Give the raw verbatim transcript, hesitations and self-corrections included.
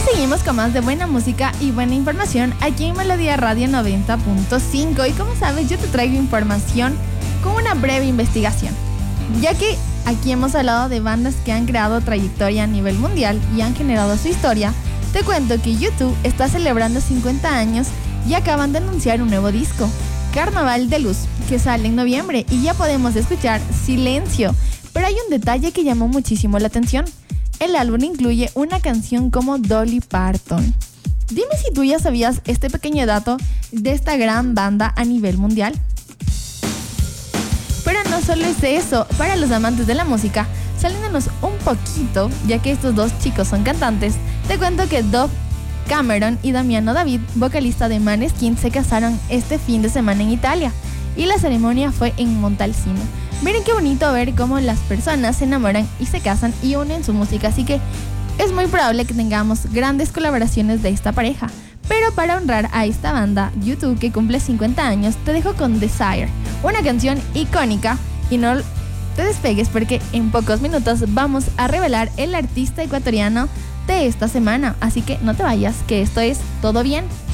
seguimos con más de buena música y buena información aquí en Melodía Radio noventa punto cinco. Y como sabes, yo te traigo información con una breve investigación, ya que aquí hemos hablado de bandas que han creado trayectoria a nivel mundial y han generado su historia. Te cuento que YouTube está celebrando cincuenta años y acaban de anunciar un nuevo disco, Carnaval de Luz, que sale en noviembre, y ya podemos escuchar Silencio. Pero hay un detalle que llamó muchísimo la atención. El álbum incluye una canción como Dolly Parton. Dime si tú ya sabías este pequeño dato de esta gran banda a nivel mundial. Pero no solo es eso, para los amantes de la música, saliéndonos un poquito, ya que estos dos chicos son cantantes, te cuento que Dove Cameron y Damiano David, vocalista de Maneskin, se casaron este fin de semana en Italia y la ceremonia fue en Montalcino. Miren qué bonito ver cómo las personas se enamoran y se casan y unen su música, así que es muy probable que tengamos grandes colaboraciones de esta pareja. Pero para honrar a esta banda, YouTube, que cumple cincuenta años, te dejo con Desire, una canción icónica, y no te despegues porque en pocos minutos vamos a revelar el artista ecuatoriano de esta semana, así que no te vayas, que esto es Todo Bien.